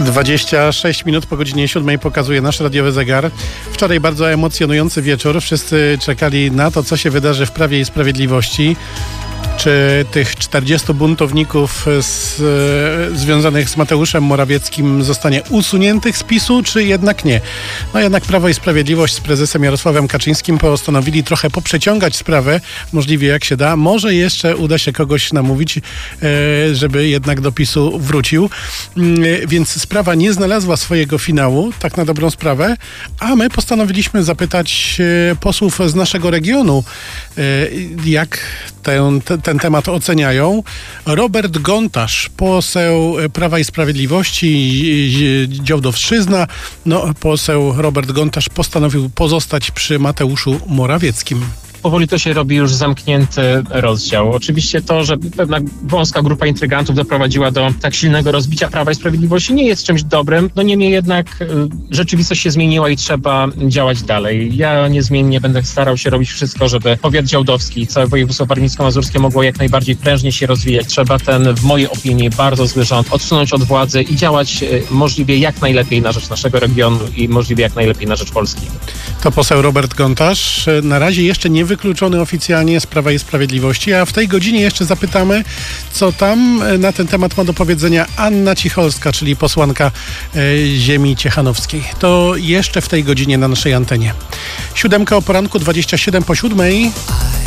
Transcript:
26 minut po godzinie 7 pokazuje nasz radiowy zegar. Wczoraj bardzo emocjonujący wieczór. Wszyscy czekali na to, co się wydarzy w Prawie i Sprawiedliwości. Czy tych 40 buntowników związanych z Mateuszem Morawieckim zostanie usuniętych z PiS-u, czy jednak nie? No jednak Prawo i Sprawiedliwość z prezesem Jarosławem Kaczyńskim postanowili trochę poprzeciągać sprawę, możliwie jak się da. Może jeszcze uda się kogoś namówić, żeby jednak do PiS-u wrócił. Więc sprawa nie znalazła swojego finału, tak na dobrą sprawę, a my postanowiliśmy zapytać posłów z naszego regionu, jak ten temat oceniają. Robert Gontarz, poseł Prawa i Sprawiedliwości, Działdowszczyzna. Poseł Robert Gontarz postanowił pozostać przy Mateuszu Morawieckim. Powoli to się robi już zamknięty rozdział. Oczywiście to, że pewna wąska grupa intrygantów doprowadziła do tak silnego rozbicia Prawa i Sprawiedliwości, nie jest czymś dobrym. Niemniej jednak rzeczywistość się zmieniła i trzeba działać dalej. Ja niezmiennie będę starał się robić wszystko, żeby powiat działdowski i całe województwo warmińsko-mazurskie mogło jak najbardziej prężnie się rozwijać. Trzeba ten, w mojej opinii, bardzo zły rząd odsunąć od władzy i działać możliwie jak najlepiej na rzecz naszego regionu i możliwie jak najlepiej na rzecz Polski. To poseł Robert Gontarz. Na razie jeszcze nie wykluczony oficjalnie z Prawa i Sprawiedliwości, a w tej godzinie jeszcze zapytamy, co tam na ten temat ma do powiedzenia Anna Cicholska, czyli posłanka ziemi ciechanowskiej. To jeszcze w tej godzinie na naszej antenie. 7 o poranku, 27 po 7.